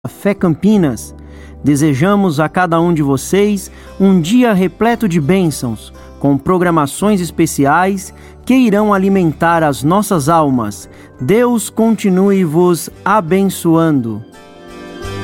Fé Campinas. Desejamos a cada um de vocês um dia repleto de bênçãos, com programações especiais que irão alimentar as nossas almas. Deus continue vos abençoando.